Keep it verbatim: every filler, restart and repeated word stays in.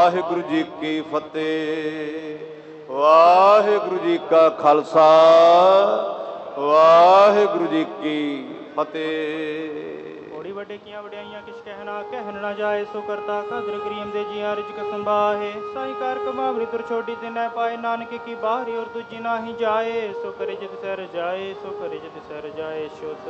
ਵਾਹਿਗੁਰੂ ਜੀ ਕੀ ਫਤਿਹ। ਵਾਹਿਗੁਰੂ ਜੀ ਕਾ ਖਾਲਸਾ, ਵਾਹਿਗੁਰੂ ਜੀ ਕੀ ਫਤਿਹ। ਬੜੀ ਵੱਡੇ ਕੀਆਂ ਵਡਿਆਈਆਂ ਕਿਛ ਕਹਿਣਾ ਕਹਿਣ ਨਾ ਜਾਏ, ਸੋ ਕਰਤਾ ਕਦਰ ਕਰੀਮ ਦੇ ਜੀਆਂ ਰਿਜਕ ਸੰਭਾਹੇ। ਸਾਈ ਕਾਰ ਕਮਾਵਰੀ ਤੁਰ ਛੋਡੀ ਤੇ ਨਾ ਪਾਏ, ਨਾਨਕ ਕੀ ਬਾਹਰੀ ਔਰ ਦੂਜੀ ਨਾ ਹੀ ਜਾਏ। ਸੋ ਕਰੇ ਜਿਤ ਸਹਿ ਰਜਾਏ, ਸੋ ਕਰੇ ਜਿਤ ਸਹਿ ਰਜਾਏ। ਸੋ